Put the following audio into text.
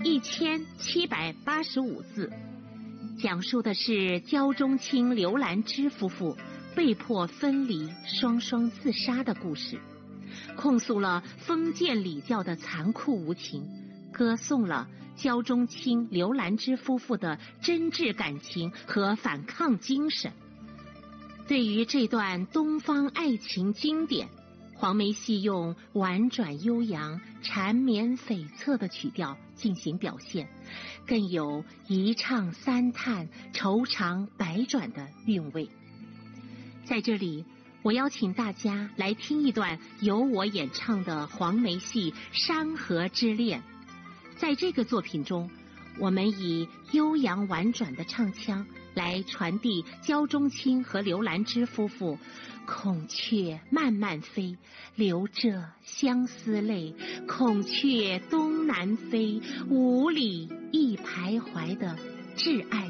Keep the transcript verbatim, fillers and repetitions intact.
一千七百八十五字，讲述的是焦仲卿、刘兰芝夫妇被迫分离、双双自杀的故事，控诉了封建礼教的残酷无情，歌颂了焦仲卿、刘兰芝夫妇的真挚感情和反抗精神。对于这段东方爱情经典，黄梅戏用婉转悠扬、缠绵悱恻的曲调进行表现，更有一唱三叹、愁肠百转的韵味。在这里，我邀请大家来听一段由我演唱的黄梅戏《山河之恋》。在这个作品中，我们以悠扬婉转的唱腔来传递焦仲卿和刘兰芝夫妇孔雀慢慢飞，流着相思泪，孔雀东南飞，五里一徘徊的挚爱